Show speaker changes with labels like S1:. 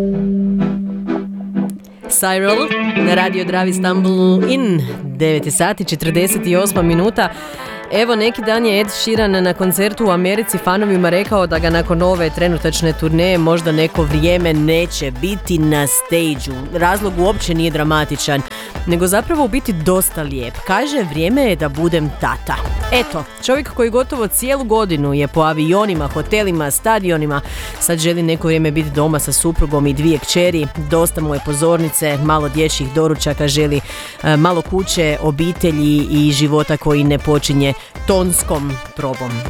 S1: Cyril na Radio Dravi Istanbul in 9 sati 48 minuta. Evo, neki dan je Ed Sheeran na koncertu u Americi fanovima rekao da ga nakon ove trenutačne turneje možda neko vrijeme neće biti na stage-u. Razlog uopće nije dramatičan, nego zapravo u biti dosta lijep. Kaže, vrijeme je da budem tata. Eto, čovjek koji gotovo cijelu godinu je po avionima, hotelima, stadionima, sad želi neko vrijeme biti doma sa suprugom i 2 kćeri, dosta mu je pozornice, malo dječjih doručaka, želi malo kuće, obitelji i života koji ne počinje tonskom probom.